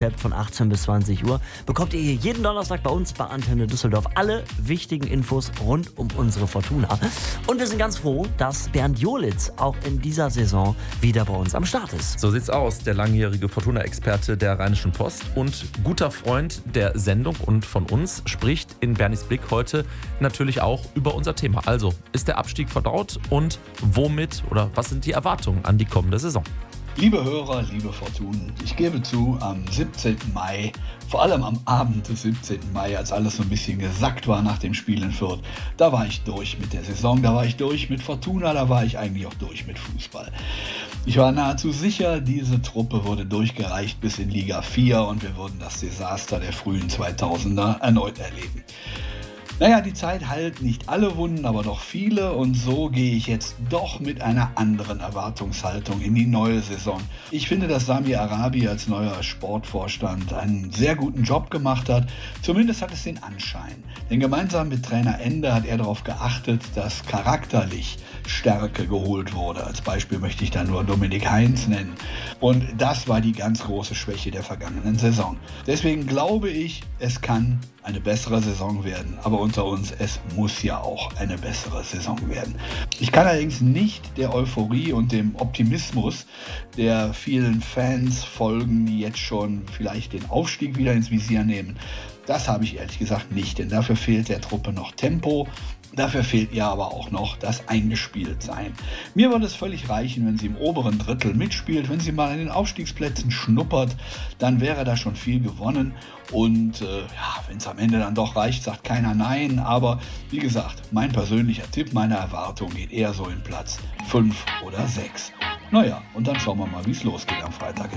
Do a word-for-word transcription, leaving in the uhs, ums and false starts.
Konzept von achtzehn bis zwanzig Uhr bekommt ihr hier jeden Donnerstag bei uns bei Antenne Düsseldorf alle wichtigen Infos rund um unsere Fortuna. Und wir sind ganz froh, dass Bernd Jolitz auch in dieser Saison wieder bei uns am Start ist. So sieht's aus, der langjährige Fortuna-Experte der Rheinischen Post und guter Freund der Sendung und von uns spricht in Bernis Blick heute natürlich auch über unser Thema. Also, ist der Abstieg verdaut und womit oder was sind die Erwartungen an die kommende Saison? Liebe Hörer, liebe Fortunen, ich gebe zu, am siebzehnten Mai, vor allem am Abend des siebzehnten Mai, als alles so ein bisschen gesackt war nach dem Spiel in Fürth, da war ich durch mit der Saison, da war ich durch mit Fortuna, da war ich eigentlich auch durch mit Fußball. Ich war nahezu sicher, diese Truppe wurde durchgereicht bis in Liga vier und wir würden das Desaster der frühen zweitausender erneut erleben. Naja, die Zeit heilt nicht alle Wunden, aber doch viele und so gehe ich jetzt doch mit einer anderen Erwartungshaltung in die neue Saison. Ich finde, dass Sami Arabi als neuer Sportvorstand einen sehr guten Job gemacht hat. Zumindest hat es den Anschein. Denn gemeinsam mit Trainer Ende hat er darauf geachtet, dass charakterlich Stärke geholt wurde. Als Beispiel möchte ich da nur Dominik Heinz nennen. Und das war die ganz große Schwäche der vergangenen Saison. Deswegen glaube ich, es kann eine bessere Saison werden. Aber unter uns, es muss ja auch eine bessere Saison werden. Ich kann allerdings nicht der Euphorie und dem Optimismus der vielen Fans folgen, die jetzt schon vielleicht den Aufstieg wieder ins Visier nehmen. Das habe ich ehrlich gesagt nicht, denn dafür fehlt der Truppe noch Tempo. Dafür fehlt ihr aber auch noch das Eingespieltsein. Mir würde es völlig reichen, wenn sie im oberen Drittel mitspielt, wenn sie mal an den Aufstiegsplätzen schnuppert, dann wäre da schon viel gewonnen. Und äh, ja, wenn es am Ende dann doch reicht, sagt keiner nein. Aber wie gesagt, mein persönlicher Tipp, meine Erwartung geht eher so in Platz fünf oder sechs. Naja, und dann schauen wir mal, wie es losgeht am Freitag.